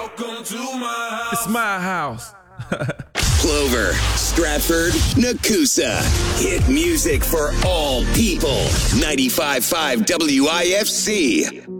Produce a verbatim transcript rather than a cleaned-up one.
Welcome to my house. It's my house. Clover, Stratford, Nakusa. Hit music for all people. ninety-five point five W I F C.